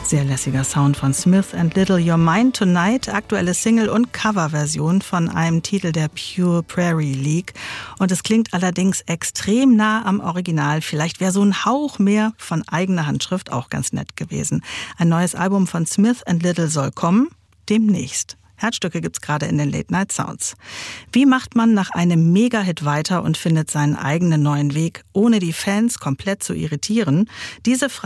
Sehr lässiger Sound von Smith & Little, You're Mine Tonight, aktuelle Single- und Coverversion von einem Titel der Pure Prairie League. Und es klingt allerdings extrem nah am Original. Vielleicht wäre so ein Hauch mehr von eigener Handschrift auch ganz nett gewesen. Ein neues Album von Smith & Little soll kommen, demnächst. Herzstücke gibt's gerade in den Late Night Sounds. Wie macht man nach einem Mega-Hit weiter und findet seinen eigenen neuen Weg, ohne die Fans komplett zu irritieren? Diese Frage